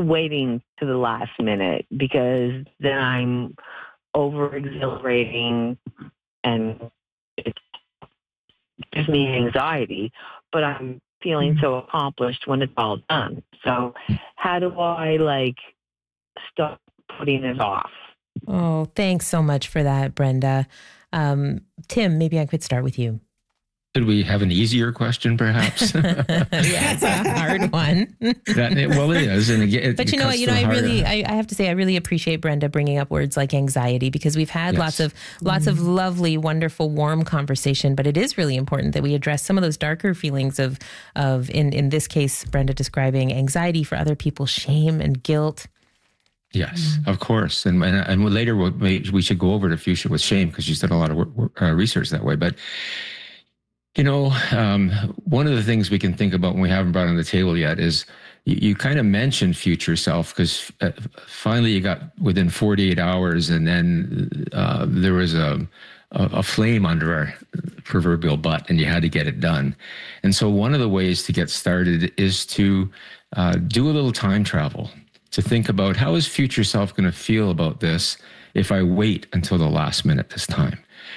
waiting to the last minute because then I'm over exhilarating and it gives me anxiety, but I'm feeling so accomplished when it's all done. So how do I stop putting it off? Oh, thanks so much for that, Brenda. Tim, maybe I could start with you. Could we have an easier question, perhaps? Yeah, it's a hard one. Well, it is. And again, but you know what? I have to say, I really appreciate Brenda bringing up words like anxiety, because we've had lots of lovely, wonderful, warm conversation. But it is really important that we address some of those darker feelings of in this case, Brenda describing anxiety, for other people, shame and guilt. Yes, of course. And later we should go over to Fuchsia with shame, because she's done a lot of research that way. But one of the things we can think about when we haven't brought on the table yet is you kind of mentioned future self, because finally you got within 48 hours and then there was a flame under our proverbial butt and you had to get it done. And so one of the ways to get started is to do a little time travel, to think about how is future self going to feel about this if I wait until the last minute this time.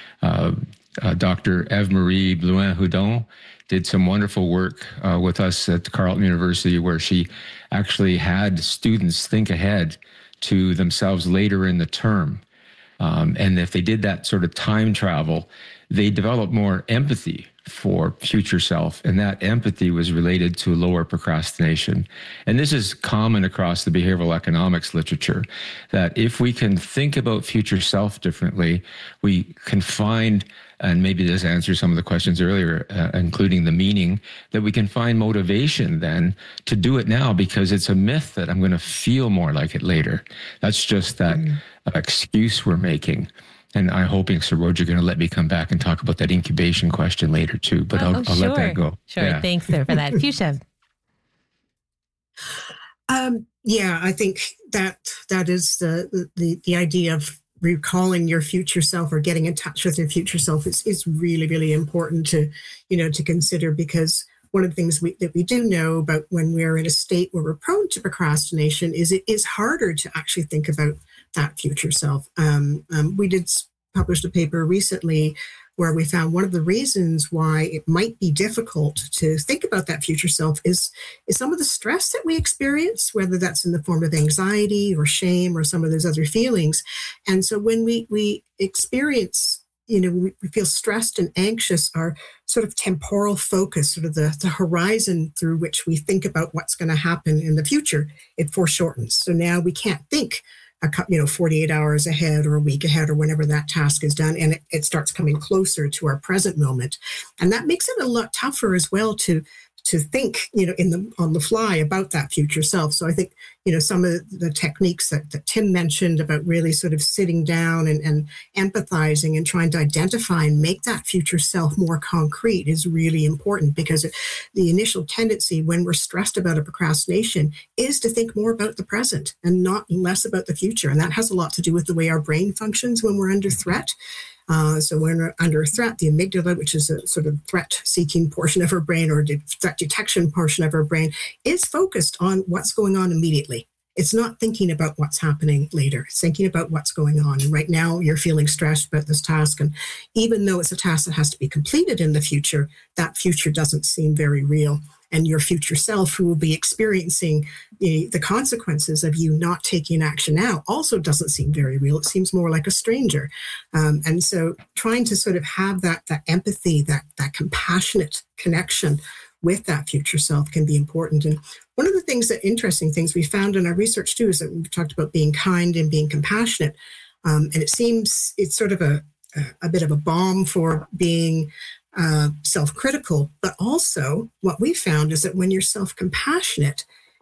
Dr. Eve-Marie Blouin-Houdon did some wonderful work with us at Carleton University, where she actually had students think ahead to themselves later in the term. And if they did that sort of time travel, they developed more empathy for future self. And that empathy was related to lower procrastination. And this is common across the behavioral economics literature, that if we can think about future self differently, we can find, and maybe this answers some of the questions earlier, including the meaning, that we can find motivation then to do it now, because it's a myth that I'm going to feel more like it later. That's just that excuse we're making. And I'm hoping, Sir Roger, you're going to let me come back and talk about that incubation question later too, but I'll let that go. Sure. Yeah. Thanks there for that. Fuchsia. I think that is the idea of recalling your future self or getting in touch with your future self is really, really important to consider, because one of the things that we do know about when we're in a state where we're prone to procrastination is it is harder to actually think about that future self. We published a paper recently where we found one of the reasons why it might be difficult to think about that future self is some of the stress that we experience, whether that's in the form of anxiety or shame or some of those other feelings. And so when we experience, we feel stressed and anxious, our sort of temporal focus, sort of the horizon through which we think about what's going to happen in the future, it foreshortens. So now we can't think 48 hours ahead or a week ahead or whenever that task is done, and it starts coming closer to our present moment. And that makes it a lot tougher as well to think, on the fly about that future self. So I think, some of the techniques that Tim mentioned about really sort of sitting down and empathizing and trying to identify and make that future self more concrete is really important, because the initial tendency when we're stressed about a procrastination is to think more about the present and not less about the future. And that has a lot to do with the way our brain functions when we're under threat. So when we're under threat, the amygdala, which is a sort of threat-seeking portion of our brain, or the threat detection portion of our brain, is focused on what's going on immediately. It's not thinking about what's happening later. It's thinking about what's going on. And right now, you're feeling stressed about this task. And even though it's a task that has to be completed in the future, that future doesn't seem very real. And your future self, who will be experiencing the consequences of you not taking action now, also doesn't seem very real. It seems more like a stranger. And so trying to sort of have that empathy, that compassionate connection with that future self can be important. And one of the interesting things we found in our research too is that we've talked about being kind and being compassionate. And it seems it's sort of a bit of a balm for being self-critical, but also what we found is that when you're self-compassionate,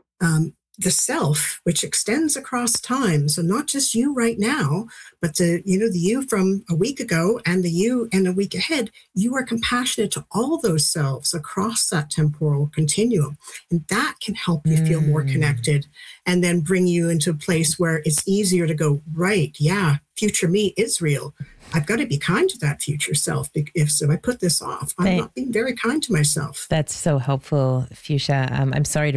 the self, which extends across time, so not just you right now, but the you from a week ago and the you and a week ahead, you are compassionate to all those selves across that temporal continuum. And that can help you feel more connected and then bring you into a place where it's easier to go, right, yeah, future me is real. I've got to be kind to that future self. If I put this off, I'm not being very kind to myself. That's so helpful, Fuchsia. I'm sorry to